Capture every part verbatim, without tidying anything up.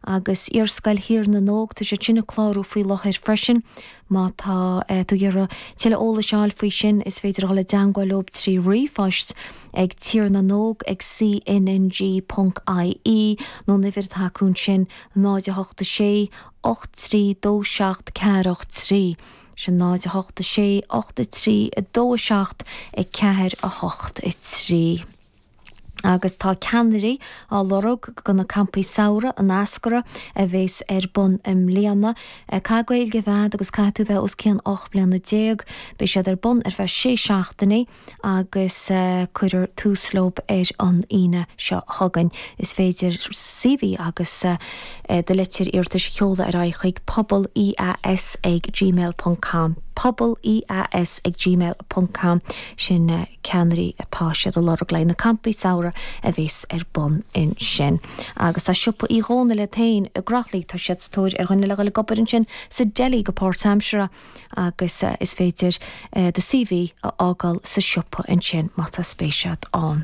agus iarscail hir na nóg tá sé sinna chlárú faoi láthir freisin má tá tú dhearra teile óla seáil faoi sin is féidir gála deangáilób trí riomhphoist ag tír na nóg ag c n n g dot i e nó nifir taún sin náide hochta sé ocht trí dó seacht cearocht trí sin náide hochta sé ochta trí a dó seacht ag ceair a hocht i trí. Agus tá ceanirí á lorug gona campaí saora an ascara a bhés ar bun im líana. Cágwail go bhd agus cáú bheith os céan och bliana déag, be siad ar bun ar bheith sé seachtaí agus chuidir túslób ar an ine seo hagan. Is féidir siví agus de litir irtas cheola ar aichaig pobl ias ag gmail dot com. pobl ias ag gmail dot com sin ceanirí atá siad a lorug lein na campaí saora a bhés ar bun in sin. Agus tá siúpa í ghána le tain a grachlaí tá siad tóir ar chuine le gaile gobar in sin sa Delí go Port Sampsire agus uh, is féidir uh, de C V a ágáil sa siúpa in sin má tá spéisiad an.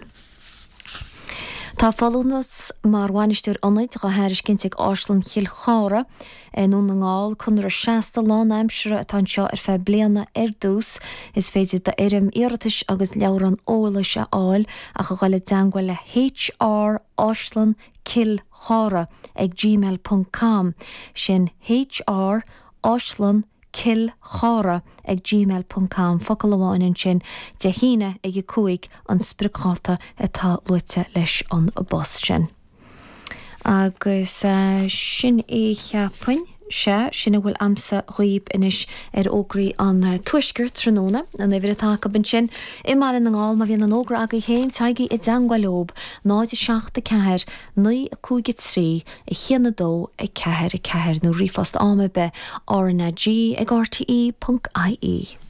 Tá fallúnas mar bhainisteoir ionad go háiris cinnte ag Arslan Chill Chára nó na ngáil chunar a seasta lán aimsire atá seo ar fe bliana ar dús is féidir de éirim iiritas agus leabhar an óla se áil a go gáile deangail le H R Arslan Chill Chára ag gmail dot com sin H R Arslan Chill Chára ag gmail dot com focail amháin in sin de híine ag cuaig an spricáta atá luite leis an bus sin. Agus uh, sin é cheapain se sinna bhfuil amsa roiib inis ar ógraí an uh, tuisgur tróna an éhir atá bin sin i mar in an gáil má bhíon an ógra aga chéin taigi i deangáilób náide seachta ceair ní a cúige trí i chéanna dó i ceair i ceair nó riomhast áma be R N G ag R T E dot I E.